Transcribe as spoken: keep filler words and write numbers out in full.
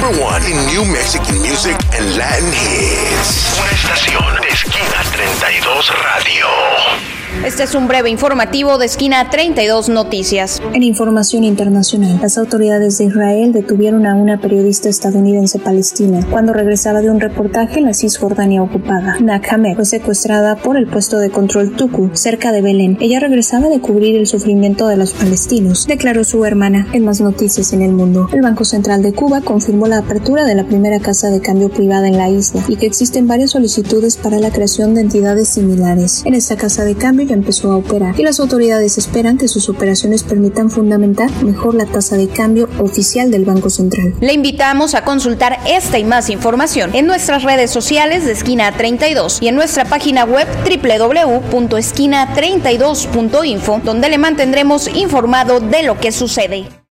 number one in new Mexican music and Latin hits. Una estación de Esquina treinta y dos Radio. Este es un breve informativo de Esquina treinta y dos Noticias. En información internacional, las autoridades de Israel detuvieron a una periodista estadounidense palestina cuando regresaba de un reportaje en la Cisjordania ocupada. Nakhamet fue secuestrada por el puesto de control Tuku, cerca de Belén. Ella regresaba de cubrir el sufrimiento de los palestinos, declaró su hermana. En más noticias en el mundo, el Banco Central de Cuba confirmó la apertura de la primera casa de cambio privada en la isla y que existen varias solicitudes para la creación de entidades similares. En esta casa de cambio ya empezó a operar y las autoridades esperan que sus operaciones permitan fundamentar mejor la tasa de cambio oficial del Banco Central. Le invitamos a consultar esta y más información en nuestras redes sociales de Esquina treinta y dos y en nuestra página web doble u doble u doble u punto esquina treinta y dos punto info, donde le mantendremos informado de lo que sucede.